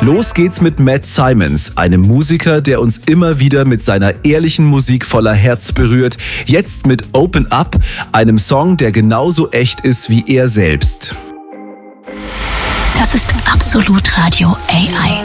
Los geht's mit Matt Simons, einem Musiker, der uns immer wieder mit seiner ehrlichen Musik voller Herz berührt. Jetzt mit Open Up, einem Song, der genauso echt ist wie er selbst. Das ist Absolut Radio AI.